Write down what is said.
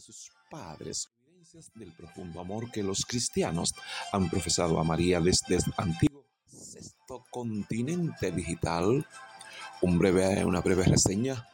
sus padres, evidencias del profundo amor que los cristianos han profesado a María desde el antiguo sexto continente digital. Una breve reseña